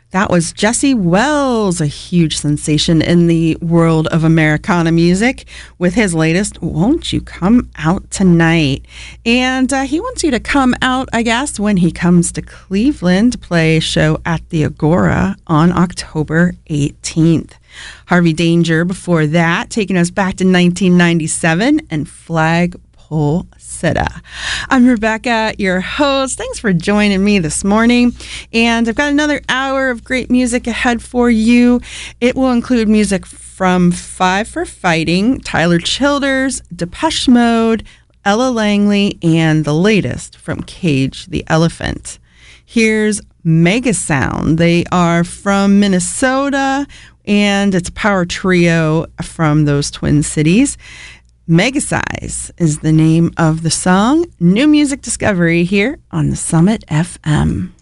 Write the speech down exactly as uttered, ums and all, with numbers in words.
That was Jesse Wells, a huge sensation in the world of Americana music, with his latest, Won't You Come Out Tonight? And uh, he wants you to come out, I guess, when he comes to Cleveland to play a show at the Agora on October eighteenth. Harvey Danger before that, taking us back to nineteen ninety-seven, and Flagpole Sitta. I'm Rebecca, your host. Thanks for joining me this morning. And I've got another hour of great music ahead for you. It will include music from Five for Fighting, Tyler Childers, Depeche Mode, Ella Langley, and the latest from Cage the Elephant. Here's Mega Sound. They are from Minnesota, and it's a power trio from those twin cities. Megasize is the name of the song. New music discovery here on the Summit F M.